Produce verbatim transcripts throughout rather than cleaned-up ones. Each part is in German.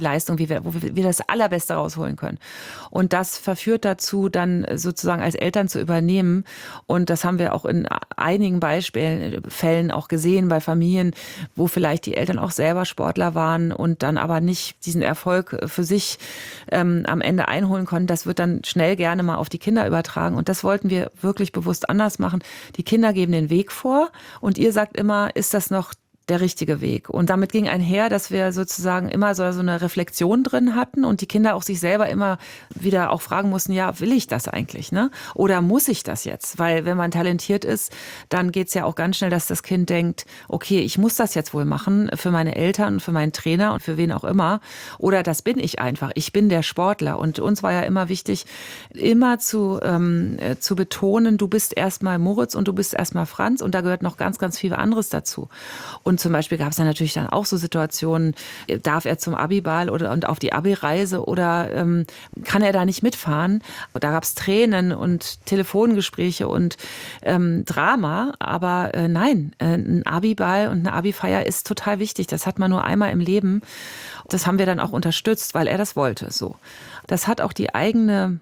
Leistung, wie wir, wo wir das Allerbeste rausholen können. Und das verführt dazu, dann sozusagen als Eltern zu übernehmen. Und das haben wir auch in einigen Beispielen, Fällen auch gesehen bei Familien, wo vielleicht die Eltern auch selber Sportler waren und dann aber nicht diesen Erfolg für sich ähm, am Ende einholen konnten. Das wird dann schnell gerne mal auf die Kinder übertragen. Und das wollten wir wirklich bewusst anders machen. Die Kinder geben den Weg vor und ihr sagt immer, ist das noch der richtige Weg. Und damit ging einher, dass wir sozusagen immer so, so eine Reflexion drin hatten und die Kinder auch sich selber immer wieder auch fragen mussten, ja, will ich das eigentlich, ne? Oder muss ich das jetzt? Weil wenn man talentiert ist, dann geht's ja auch ganz schnell, dass das Kind denkt, okay, ich muss das jetzt wohl machen für meine Eltern, für meinen Trainer und für wen auch immer. Oder das bin ich einfach. Ich bin der Sportler. Und uns war ja immer wichtig, immer zu, ähm, zu betonen, du bist erstmal Moritz und du bist erstmal Franz und da gehört noch ganz, ganz viel anderes dazu. Und zum Beispiel gab es dann natürlich dann auch so Situationen, darf er zum Abiball oder und auf die Abi-Reise oder ähm, kann er da nicht mitfahren? Da gab es Tränen und Telefongespräche und ähm, Drama, aber äh, nein, äh, ein Abiball und eine Abi-Feier ist total wichtig. Das hat man nur einmal im Leben. Das haben wir dann auch unterstützt, weil er das wollte. So, das hat auch die eigene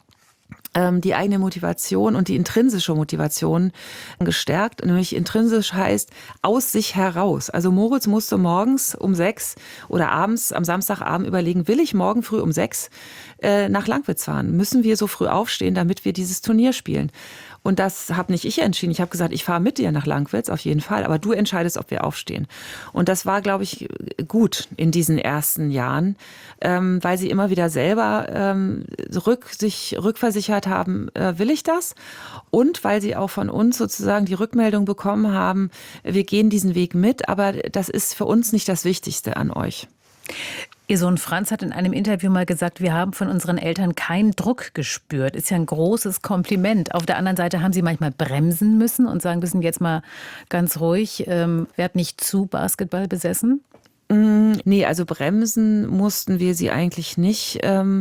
die eigene Motivation und die intrinsische Motivation gestärkt. Nämlich intrinsisch heißt aus sich heraus. Also Moritz musste morgens um sechs oder abends am Samstagabend überlegen, will ich morgen früh um sechs äh, nach Langwitz fahren? Müssen wir so früh aufstehen, damit wir dieses Turnier spielen? Und das habe nicht ich entschieden. Ich habe gesagt, ich fahre mit dir nach Langwitz, auf jeden Fall. Aber du entscheidest, ob wir aufstehen. Und das war, glaube ich, gut in diesen ersten Jahren, ähm, weil sie immer wieder selber ähm, rück, sich rückversichert haben, äh, will ich das? Und weil sie auch von uns sozusagen die Rückmeldung bekommen haben, wir gehen diesen Weg mit, aber das ist für uns nicht das Wichtigste an euch. Ihr Sohn Franz hat in einem Interview mal gesagt, wir haben von unseren Eltern keinen Druck gespürt. Ist ja ein großes Kompliment. Auf der anderen Seite haben Sie manchmal bremsen müssen und sagen müssen, jetzt mal ganz ruhig, ähm, werd nicht zu Basketball besessen? Nee, also bremsen mussten wir sie eigentlich nicht. Ähm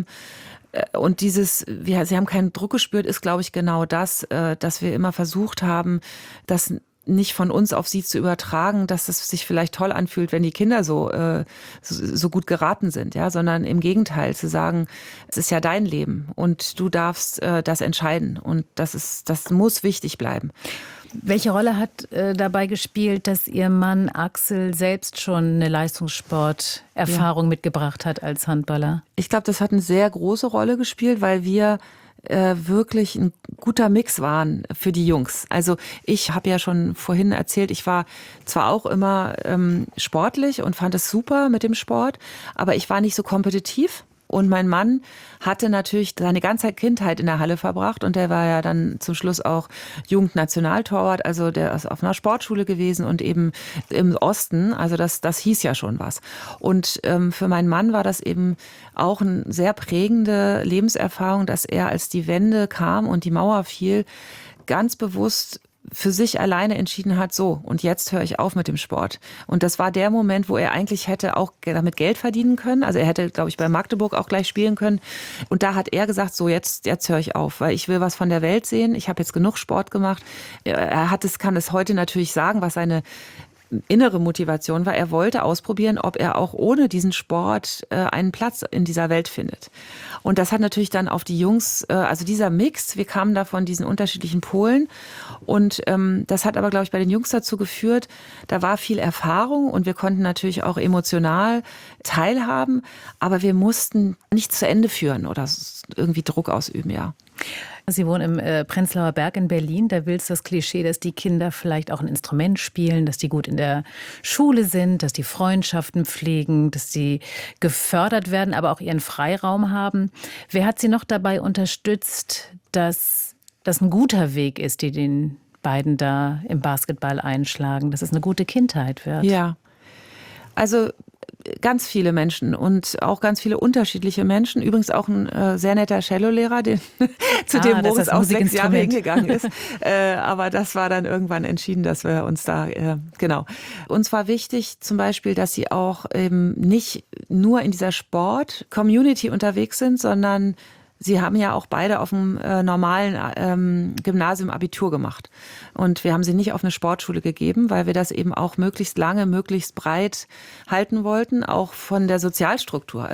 Und dieses, wir, sie haben keinen Druck gespürt, ist, glaube ich, genau das, dass wir immer versucht haben, das nicht von uns auf sie zu übertragen, dass es sich vielleicht toll anfühlt, wenn die Kinder so, äh, so, so gut geraten sind, ja, sondern im Gegenteil zu sagen, es ist ja dein Leben und du darfst äh, das entscheiden und das ist, das muss wichtig bleiben. Welche Rolle hat äh, dabei gespielt, dass Ihr Mann Axel selbst schon eine Leistungssporterfahrung ja. mitgebracht hat als Handballer? Ich glaube, das hat eine sehr große Rolle gespielt, weil wir äh, wirklich ein guter Mix waren für die Jungs. Also ich habe ja schon vorhin erzählt, ich war zwar auch immer ähm, sportlich und fand es super mit dem Sport, aber ich war nicht so kompetitiv. Und mein Mann hatte natürlich seine ganze Kindheit in der Halle verbracht und der war ja dann zum Schluss auch Jugendnationaltorwart, also der ist auf einer Sportschule gewesen und eben im Osten, also das, das hieß ja schon was. Und ähm, für meinen Mann war das eben auch eine sehr prägende Lebenserfahrung, dass er, als die Wende kam und die Mauer fiel, ganz bewusst für sich alleine entschieden hat, so, und jetzt höre ich auf mit dem Sport. Und das war der Moment, wo er eigentlich hätte auch damit Geld verdienen können. Also er hätte, glaube ich, bei Magdeburg auch gleich spielen können. Und da hat er gesagt, so, jetzt, jetzt höre ich auf, weil ich will was von der Welt sehen. Ich habe jetzt genug Sport gemacht. Er hat es, kann es heute natürlich sagen, was seine innere Motivation war. Er wollte ausprobieren, ob er auch ohne diesen Sport äh, einen Platz in dieser Welt findet. Und das hat natürlich dann auf die Jungs, äh, also dieser Mix, wir kamen da von diesen unterschiedlichen Polen und ähm, das hat aber, glaube ich, bei den Jungs dazu geführt, da war viel Erfahrung und wir konnten natürlich auch emotional teilhaben, aber wir mussten nicht zu Ende führen oder irgendwie Druck ausüben, ja. Sie wohnen im äh, Prenzlauer Berg in Berlin. Da will es das Klischee, dass die Kinder vielleicht auch ein Instrument spielen, dass die gut in der Schule sind, dass die Freundschaften pflegen, dass sie gefördert werden, aber auch ihren Freiraum haben. Wer hat Sie noch dabei unterstützt, dass das ein guter Weg ist, die den beiden da im Basketball einschlagen, dass es eine gute Kindheit wird? Ja, also ganz viele Menschen und auch ganz viele unterschiedliche Menschen. Übrigens auch ein äh, sehr netter Cellolehrer, den, zu ah, dem Moritz auch sechs Jahre hingegangen ist. äh, aber das war dann irgendwann entschieden, dass wir uns da, äh, genau. Uns war wichtig zum Beispiel, dass sie auch eben nicht nur in dieser Sport-Community unterwegs sind, sondern Sie haben ja auch beide auf dem äh, normalen ähm, Gymnasium Abitur gemacht. Und wir haben sie nicht auf eine Sportschule gegeben, weil wir das eben auch möglichst lange, möglichst breit halten wollten, auch von der Sozialstruktur.